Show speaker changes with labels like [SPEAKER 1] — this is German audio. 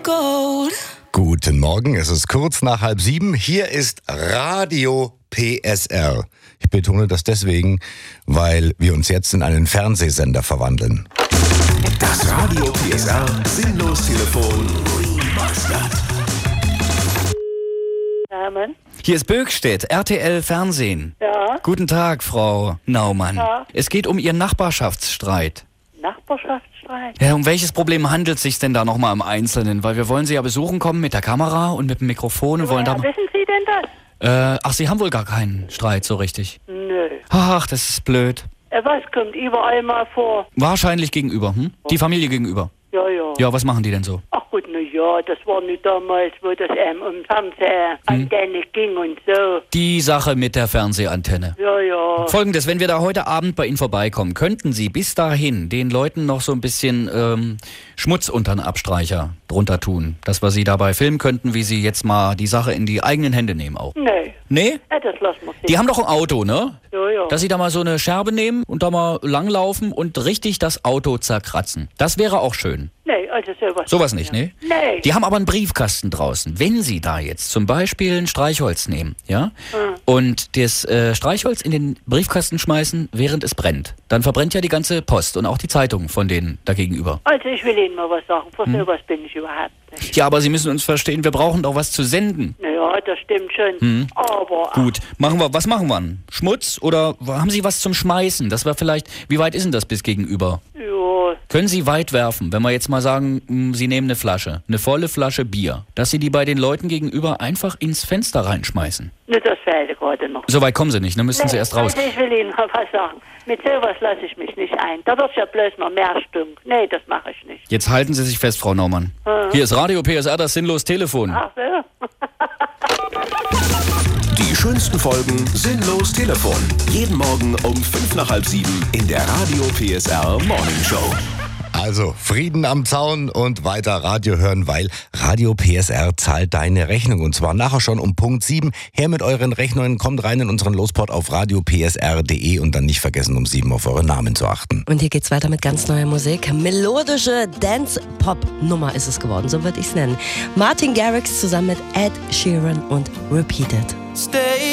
[SPEAKER 1] Guten Morgen, es ist kurz nach 6:30. Hier ist Radio PSR. Ich betone das deswegen, weil wir uns jetzt in einen Fernsehsender verwandeln.
[SPEAKER 2] Das Radio PSR Sinnlos-Telefon Remastered.
[SPEAKER 3] Hier ist Böckstedt, RTL Fernsehen.
[SPEAKER 4] Ja.
[SPEAKER 3] Guten Tag, Frau Naumann.
[SPEAKER 4] Ja.
[SPEAKER 3] Es geht um Ihren Nachbarschaftsstreit.
[SPEAKER 4] Nachbarschaftsstreit?
[SPEAKER 3] Ja, um welches Problem handelt es sich denn da nochmal im Einzelnen? Weil wir wollen Sie ja besuchen kommen mit der Kamera und mit dem Mikrofon und wollen da...
[SPEAKER 4] Wissen Sie denn das?
[SPEAKER 3] Ach, Sie haben wohl gar keinen Streit so richtig.
[SPEAKER 4] Nö.
[SPEAKER 3] Ach, das ist blöd.
[SPEAKER 4] Was kommt überall mal vor?
[SPEAKER 3] Wahrscheinlich gegenüber, hm? Die Familie gegenüber.
[SPEAKER 4] Ja, ja.
[SPEAKER 3] Ja, was machen die denn so?
[SPEAKER 4] Ach gut, na ja, das war nicht damals, wo das um Fernsehantenne ging und so.
[SPEAKER 3] Die Sache mit der Fernsehantenne.
[SPEAKER 4] Ja, ja.
[SPEAKER 3] Folgendes, wenn wir da heute Abend bei Ihnen vorbeikommen, könnten Sie bis dahin den Leuten noch so ein bisschen Schmutz unter den Abstreicher drunter tun, dass wir Sie dabei filmen könnten, wie Sie jetzt mal die Sache in die eigenen Hände nehmen auch.
[SPEAKER 4] Nee.
[SPEAKER 3] Nee?
[SPEAKER 4] Ja, das lassen wir
[SPEAKER 3] Die haben doch ein Auto, ne?
[SPEAKER 4] Ja, ja.
[SPEAKER 3] Dass Sie da mal so eine Scherbe nehmen und da mal langlaufen und richtig das Auto zerkratzen. Das wäre auch schön.
[SPEAKER 4] Nee, also sowas.
[SPEAKER 3] Sowas nicht, ne?
[SPEAKER 4] Nee.
[SPEAKER 3] Die haben aber einen Briefkasten draußen. Wenn Sie da jetzt zum Beispiel ein Streichholz nehmen, ja, und das Streichholz in den Briefkasten schmeißen, während es brennt, dann verbrennt ja die ganze Post und auch die Zeitung von denen da gegenüber.
[SPEAKER 4] Also ich will Ihnen mal was sagen. Für sowas bin ich überhaupt nicht.
[SPEAKER 3] Ja, aber Sie müssen uns verstehen, wir brauchen doch was zu senden.
[SPEAKER 4] Naja, das stimmt schon. Aber...
[SPEAKER 3] Gut, was machen wir? Schmutz oder haben Sie was zum Schmeißen? Das wäre vielleicht, wie weit ist denn das bis gegenüber?
[SPEAKER 4] Ja,
[SPEAKER 3] Können Sie weit werfen, wenn wir jetzt mal sagen, Sie nehmen eine volle Flasche Bier, dass Sie die bei den Leuten gegenüber einfach ins Fenster reinschmeißen?
[SPEAKER 4] ne, das fehlt gerade noch.
[SPEAKER 3] So weit kommen Sie nicht, dann müssten Sie erst raus.
[SPEAKER 4] Also ich will Ihnen mal was sagen. Mit sowas lasse ich mich nicht ein. Da wird ja bloß noch mehr Stunk. Nee, das mache ich nicht.
[SPEAKER 3] Jetzt halten Sie sich fest, Frau Naumann. Hier ist Radio PSR, das Sinnlos-Telefon.
[SPEAKER 4] Ach so.
[SPEAKER 2] Die schönsten Folgen Sinnlos-Telefon. Jeden Morgen um 6:55 in der Radio PSR Morning Show.
[SPEAKER 1] Also Frieden am Zaun und weiter Radio hören, weil Radio PSR zahlt deine Rechnung. Und zwar nachher schon um Punkt 7. Her mit euren Rechnungen, kommt rein in unseren Lospot auf radiopsr.de und dann nicht vergessen, um 7 auf eure Namen zu achten.
[SPEAKER 5] Und hier geht's weiter mit ganz neuer Musik. Melodische Dance-Pop-Nummer ist es geworden, so würde ich es nennen. Martin Garrix zusammen mit Ed Sheeran und Repeated.
[SPEAKER 6] Stay